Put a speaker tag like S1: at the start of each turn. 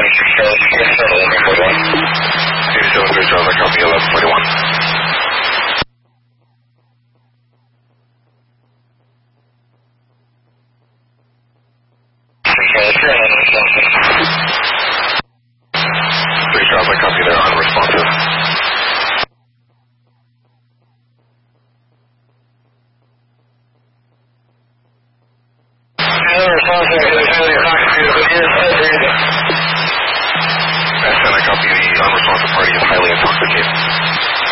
S1: Good Charlie, copy 1141. Three Charlie, copy there, unresponsive. SN, I copy the unresponsive party is highly intoxicated.